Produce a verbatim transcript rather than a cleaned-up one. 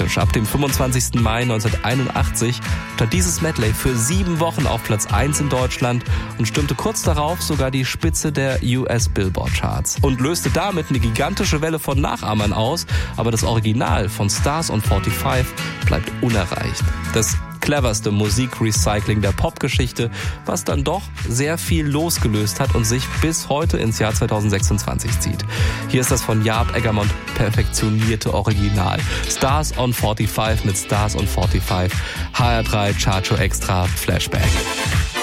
ikonisch. Ab dem fünfundzwanzigsten Mai neunzehnhunderteinundachtzig stand dieses Medley für sieben Wochen auf Platz eins in Deutschland und stürmte kurz darauf sogar die Spitze der U S Billboard Charts und löste damit eine gigantische Welle von Nachahmern aus, aber das Original von Stars on fünfundvierzig bleibt unerreicht. Das cleverste Musikrecycling der Popgeschichte, was dann doch sehr viel losgelöst hat und sich bis heute ins Jahr zweitausendsechsundzwanzig zieht. Hier ist das von Jaap Eggermont perfektionierte Original. Stars on fünfundvierzig mit Stars on fünfundvierzig, H R drei Chartshow Extra Flashback.